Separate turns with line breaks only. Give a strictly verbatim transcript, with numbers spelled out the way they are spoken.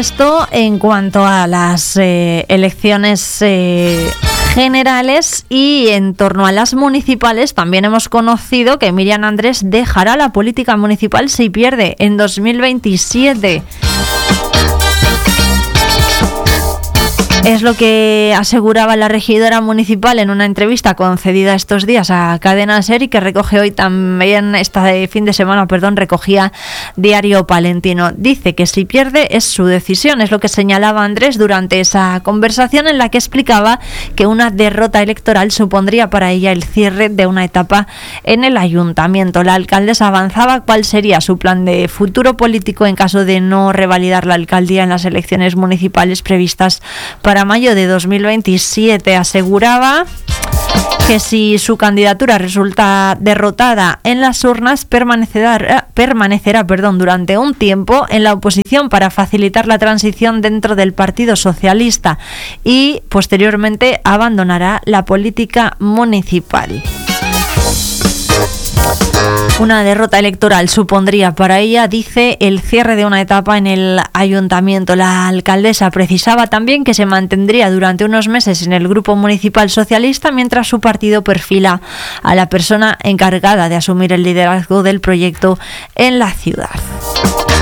Esto en cuanto a las eh, elecciones eh, generales, y en torno a las municipales también hemos conocido que Miriam Andrés dejará la política municipal si pierde en dos mil veintisiete. Es lo que aseguraba la regidora municipal en una entrevista concedida estos días a Cadena SER y que recoge hoy también, este fin de semana, perdón, recogía Diario Palentino. Dice que si pierde es su decisión, es lo que señalaba Andrés durante esa conversación en la que explicaba que una derrota electoral supondría para ella el cierre de una etapa en el ayuntamiento. La alcaldesa avanzaba cuál sería su plan de futuro político en caso de no revalidar la alcaldía en las elecciones municipales previstas para Para mayo de dos mil veintisiete. Aseguraba que si su candidatura resulta derrotada en las urnas, permanecerá, permanecerá perdón, durante un tiempo en la oposición para facilitar la transición dentro del Partido Socialista y posteriormente abandonará la política municipal. Una derrota electoral supondría para ella, dice, el cierre de una etapa en el ayuntamiento. La alcaldesa precisaba también que se mantendría durante unos meses en el grupo municipal socialista mientras su partido perfila a la persona encargada de asumir el liderazgo del proyecto en la ciudad.